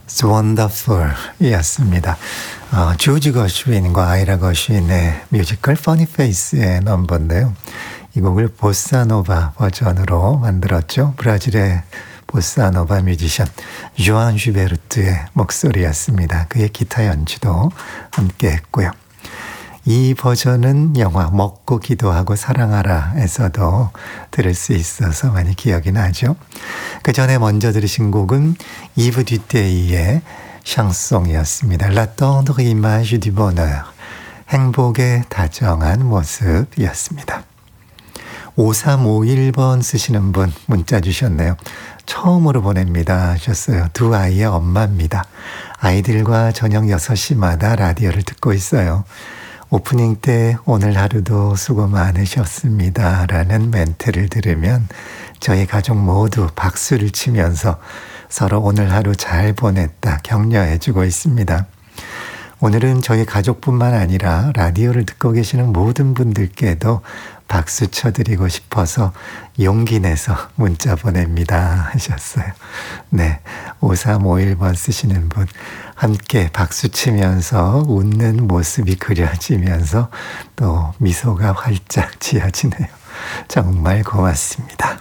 It's wonderful 이었습니다. 조지 거슈윈과 아이라 거슈윈의 뮤지컬 Funny Face의 넘버인데요. 이 곡을 보사노바 버전으로 만들었죠. 브라질의 보사노바 뮤지션 조안 슈베르트의 목소리였습니다. 그의 기타 연주도 함께 했고요. 이 버전은 영화 먹고 기도하고 사랑하라에서도 들을 수 있어서 많이 기억이 나죠. 그 전에 먼저 들으신 곡은 이브 듀테이의 샹송이었습니다. La tendre image du bonheur, 행복의 다정한 모습이었습니다. 5351번 쓰시는 분 문자 주셨네요. 처음으로 보냅니다 하셨어요. 두 아이의 엄마입니다. 아이들과 저녁 6시마다 라디오를 듣고 있어요. 오프닝 때 오늘 하루도 수고 많으셨습니다 라는 멘트를 들으면 저희 가족 모두 박수를 치면서 서로 오늘 하루 잘 보냈다 격려해주고 있습니다. 오늘은 저희 가족뿐만 아니라 라디오를 듣고 계시는 모든 분들께도 박수 쳐드리고 싶어서 용기 내서 문자 보냅니다 하셨어요. 네, 5351번 쓰시는 분 함께 박수 치면서 웃는 모습이 그려지면서 또 미소가 활짝 지어지네요. 정말 고맙습니다.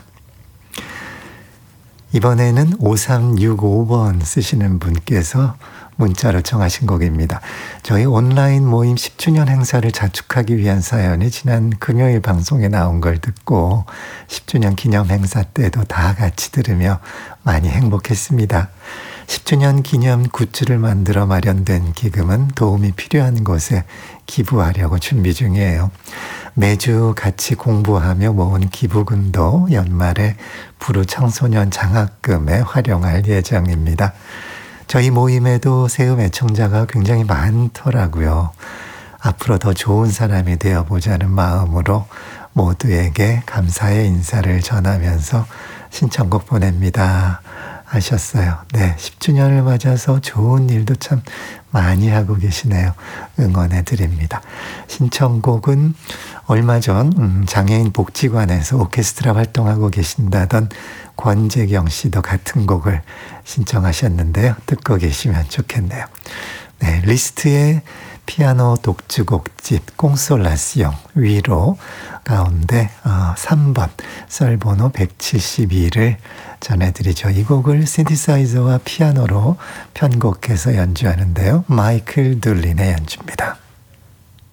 이번에는 5365번 쓰시는 분께서 문자로 청하신 곡입니다. 저희 온라인 모임 10주년 행사를 자축하기 위한 사연이 지난 금요일 방송에 나온 걸 듣고 10주년 기념 행사 때도 다 같이 들으며 많이 행복했습니다. 10주년 기념 굿즈를 만들어 마련된 기금은 도움이 필요한 곳에 기부하려고 준비 중이에요. 매주 같이 공부하며 모은 기부금도 연말에 부르 청소년 장학금에 활용할 예정입니다. 저희 모임에도 새음 애청자가 굉장히 많더라고요. 앞으로 더 좋은 사람이 되어보자는 마음으로 모두에게 감사의 인사를 전하면서 신청곡 보냅니다 하셨어요. 네, 10주년을 맞아서 좋은 일도 참 많이 하고 계시네요. 응원해 드립니다. 신청곡은 얼마 전 장애인 복지관에서 오케스트라 활동하고 계신다던 권재경 씨도 같은 곡을 신청하셨는데요. 듣고 계시면 좋겠네요. 네, 리스트에 피아노 독주곡집 꽁솔라시옹 위로 가운데 3번 썰번호 172를 전해드리죠. 이 곡을 신디사이저와 피아노로 편곡해서 연주하는데요. 마이클 둘린의 연주입니다.